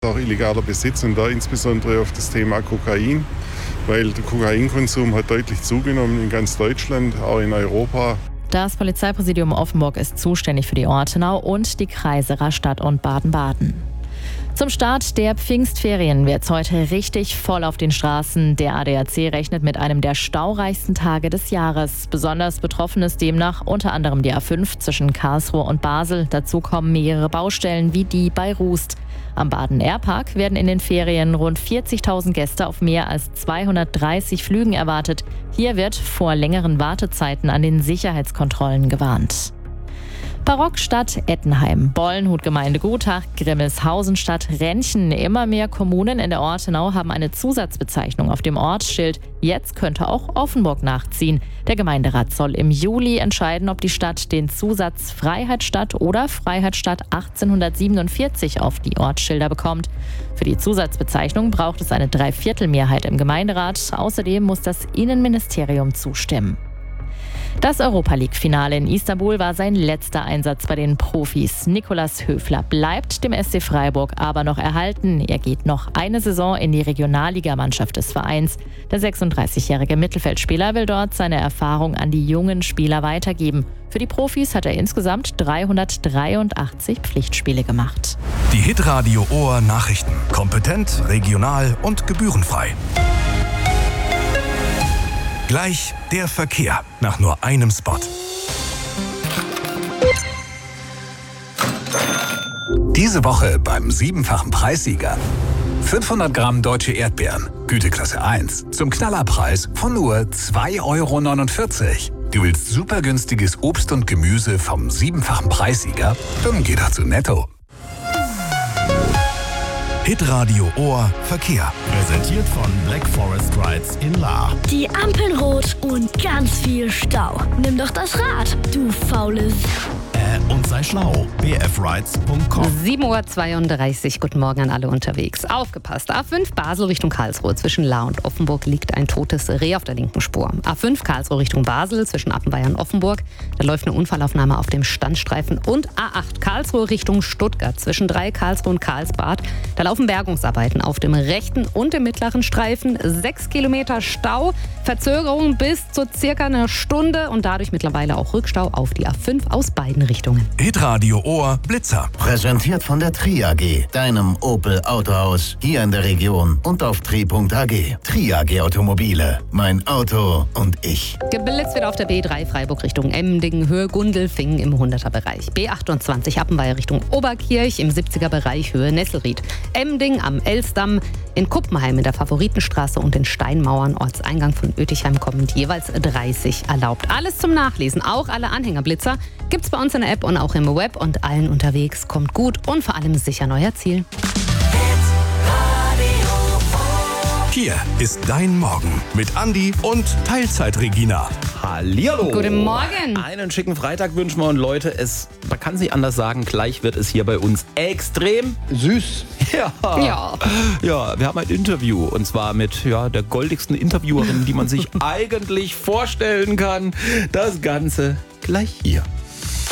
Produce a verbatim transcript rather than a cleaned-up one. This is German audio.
auch illegaler Besitz und da insbesondere auf das Thema Kokain, weil der Kokainkonsum hat deutlich zugenommen in ganz Deutschland, auch in Europa. Das Polizeipräsidium Offenburg ist zuständig für die Ortenau und die Kreise Rastatt und Baden-Baden. Zum Start der Pfingstferien wird es heute richtig voll auf den Straßen. Der A D A C rechnet mit einem der staureichsten Tage des Jahres. Besonders betroffen ist demnach unter anderem die A fünf zwischen Karlsruhe und Basel. Dazu kommen mehrere Baustellen wie die bei Rust. Am Baden-Air-Park werden in den Ferien rund vierzigtausend Gäste auf mehr als zweihundertdreißig Flügen erwartet. Hier wird vor längeren Wartezeiten an den Sicherheitskontrollen gewarnt. Barockstadt Ettenheim, Bollenhut Gemeinde Gotach, Grimmelshausen Stadt Renchen. Immer mehr Kommunen in der Ortenau haben eine Zusatzbezeichnung auf dem Ortsschild. Jetzt könnte auch Offenburg nachziehen. Der Gemeinderat soll im Juli entscheiden, ob die Stadt den Zusatz Freiheitsstadt oder Freiheitsstadt achtzehnhundertsiebenundvierzig auf die Ortsschilder bekommt. Für die Zusatzbezeichnung braucht es eine Dreiviertelmehrheit im Gemeinderat. Außerdem muss das Innenministerium zustimmen. Das Europa-League-Finale in Istanbul war sein letzter Einsatz bei den Profis. Nikolaus Höfler bleibt dem S C Freiburg aber noch erhalten. Er geht noch eine Saison in die Regionalligamannschaft des Vereins. Der sechsunddreißigjährige Mittelfeldspieler will dort seine Erfahrung an die jungen Spieler weitergeben. Für die Profis hat er insgesamt dreihundertdreiundachtzig Pflichtspiele gemacht. Die Hitradio Ohr Nachrichten. Kompetent, regional und gebührenfrei. Gleich der Verkehr nach nur einem Spot. Diese Woche beim siebenfachen Preissieger. fünfhundert Gramm deutsche Erdbeeren, Güteklasse eins, zum Knallerpreis von nur zwei Euro neunundvierzig. Du willst super günstiges Obst und Gemüse vom siebenfachen Preissieger? Dann geh doch zu Netto. Hitradio Ohr Verkehr. Präsentiert von Black Forest Rides in Lahr. Die Ampeln rot und ganz viel Stau. Nimm doch das Rad, du faules. Äh, und sei schlau. b f rides punkt com. sieben Uhr zweiunddreißig. Guten Morgen an alle unterwegs. Aufgepasst. A fünf Basel Richtung Karlsruhe. Zwischen Lahr und Offenburg liegt ein totes Reh auf der linken Spur. A fünf Karlsruhe Richtung Basel zwischen Appenweier und Offenburg. Da läuft eine Unfallaufnahme auf dem Standstreifen. Und A acht Karlsruhe Richtung Stuttgart zwischen drei Karlsruhe und Karlsbad. Da laufen Bergungsarbeiten auf dem rechten und dem mittleren Streifen. Sechs Kilometer Stau. Verzögerung bis zu circa einer Stunde und dadurch mittlerweile auch Rückstau auf die A fünf aus beiden Richtungen. Hitradio Ohr Blitzer. Präsentiert von der Tri A G, deinem Opel Autohaus hier in der Region und auf tri punkt a g. Tri A G Automobile, mein Auto und ich. Geblitzt wird auf der B drei Freiburg Richtung Emding, Höhe Gundelfingen im hunderter Bereich. B achtundzwanzig Appenweier Richtung Oberkirch im siebziger Bereich, Höhe Nesselried. Emding am Elsdamm, in Kuppenheim in der Favoritenstraße und in Steinmauern, Ortseingang von Oetichheim, kommen jeweils dreißig erlaubt. Alles zum Nachlesen, auch alle Anhängerblitzer, gibt's bei uns in der App und auch im Web und allen unterwegs. Kommt gut und vor allem sicher neuer Ziel. Hier ist dein Morgen mit Andi und Teilzeit-Regina. Hallihallo. Guten Morgen. Einen schicken Freitag wünschen wir und Leute, es, man kann es nicht anders sagen, gleich wird es hier bei uns extrem süß. Ja. Ja. Ja, wir haben ein Interview und zwar mit ja, der goldigsten Interviewerin, die man sich eigentlich vorstellen kann. Das Ganze gleich hier.